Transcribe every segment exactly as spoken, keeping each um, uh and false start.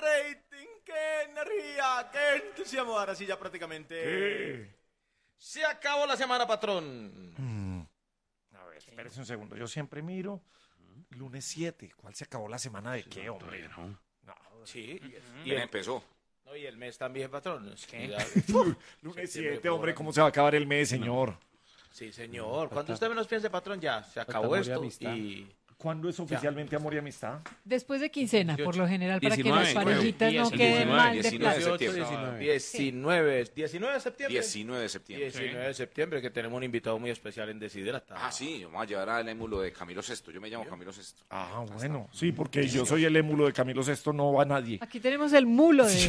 rating, qué energía, qué entusiasmo. Ahora sí, ya prácticamente. ¿Qué? Se acabó la semana, patrón. Mm. A ver, espérese un segundo. Yo siempre miro. Lunes siete. ¿Cuál se acabó la semana de qué, hombre? No. No. Sí. Y él empezó. No, y el mes también, patrón. Es que ya- Lunes Septiembre, siete, hombre. por ¿Cómo se va a acabar el mes, señor? Sí, señor. Cuando usted menos piense, patrón, ya se acabó amor y esto. amistad. Y ¿Cuándo es oficialmente amor y amistad? Después de quincena, por lo general, para que las diecinueve, parejitas no diecinueve, queden mal de diecinueve de plata. septiembre. diecinueve, diecinueve de septiembre. diecinueve de septiembre. diecinueve de septiembre, que tenemos un invitado muy especial en Desiderata. Ah, sí, vamos a llevar al émulo de Camilo Sexto. Yo me llamo Camilo Sexto. Ah, bueno. Sí, porque yo soy el émulo de Camilo Sesto, no va nadie. Aquí tenemos el mulo de...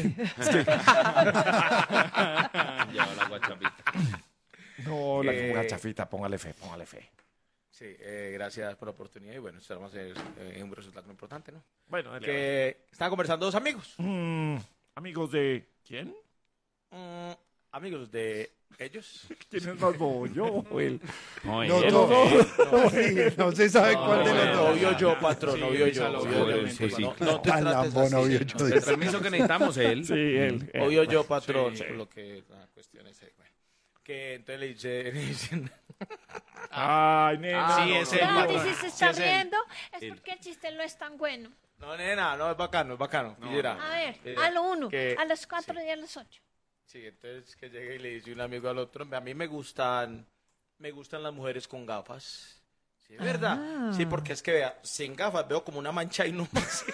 Lleva la guachapita. No, la Eh, gachafita, póngale fe, póngale fe. Sí, eh, gracias por la oportunidad y bueno, esperamos es eh, un resultado importante, ¿no? Bueno, dale, Que estaban conversando dos amigos. Mm, amigos de... ¿Quién? Mm, amigos de ellos. ¿Quién es más bobo, yo o él? No, No, él, no, él. no, no se sabe cuál de los dos. Obvio yo, patrón, obvio yo. sí, Obvio yo, sí, sí, no, claro. no te trates Palambón, así, obvio señor. yo. El permiso que necesitamos él. Sí, él. él. Obvio yo, patrón, Sí, sí. por lo que la cuestión es, eh, bueno, que entonces le dice, le dicen, Ay, nena. Ah, sí, no, ese no, es no. Claro, el- y si se está es él. riendo, es Él. porque el chiste no es tan bueno. no, nena, no, es bacano, es bacano. Y dirá, A ver, dirá a lo uno, que- a las cuatro y a las ocho. Sí, entonces que llega y le dice un amigo al otro, a mí me gustan, me gustan las mujeres con gafas. Sí, es verdad. Ah. Sí, porque es que vea, sin gafas veo como una mancha y no más.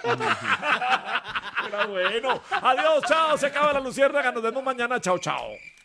Era bueno. Adiós, chao. Se acaba la luciérnaga. Nos vemos mañana. Chao, chao.